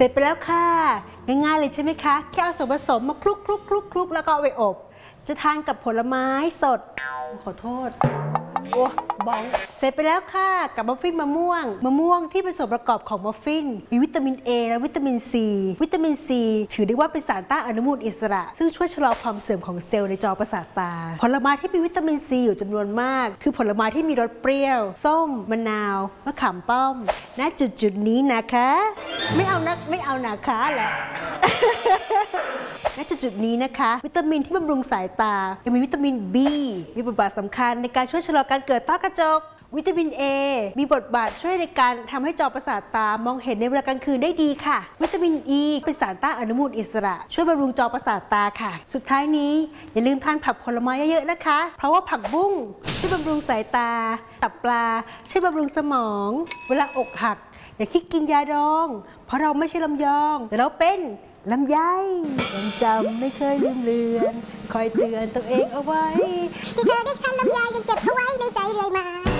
ร็จไปแล้วค่ะง่ายๆเลยใช่ไหมคะแค่เอาส่วนผสมมาคลุกแล้วก็เอาไปอบจะทานกับผลไม้สดขอโทษโอ้บ้องเสร็จไปแล้วค่ะกับมัฟฟินมะม่วงที่เป็นส่วนประกอบของมัฟฟินมีวิตามิน A และวิตามิน C วิตามิน C ถือได้ว่าเป็นสารต้านอนุมูลอิสระซึ่งช่วยชะลอความเสื่อมของเซลล์ในจอประสาทตาผลไม้ที่มีวิตามิน C อยู่จำนวนมากคือผลไม้ที่มีรสเปรี้ยวส้มมะนาวมะขามป้อมณจุดนี้นะคะไม่เอานะคะแหละ ณจุดนี้นะคะวิตามินที่บำรุงสายตายังมีวิตามิน B มีบทบาทสำคัญในการช่วยชะลอการเกิดต้อกระจกวิตามิน A มีบทบาทช่วยในการทำให้จอประสาทตามองเห็นในเวลากลางคืนได้ดีค่ะวิตามิน E เป็นสารต้านอนุมูลอิสระช่วยบำรุงจอประสาทตาค่ะสุดท้ายนี้อย่าลืมทานผักผลไม้เยอะๆนะคะเพราะว่าผักบุ้งช่วยบำรุงสายตาตับปลาช่วยบำรุงสมองเวลาอกหักอย่าคิดกินยาดองเพราะเราไม่ใช่ลำยองแต่เราเป็นลำไยยังจำไม่เคยลืมเลือนคอยเตือนตัวเองเอาไว้ที่เธอเรียกฉันลำไยยังเก็บเอาไว้ในใจเลยมา